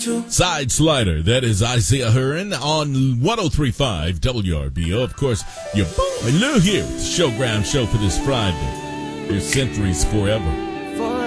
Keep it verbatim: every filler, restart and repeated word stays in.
Side Slider, that is Isaiah Hearn on one oh three point five W R B O. Of course, your boy Lou here with the Showground Show for this Friday. Your centuries forever.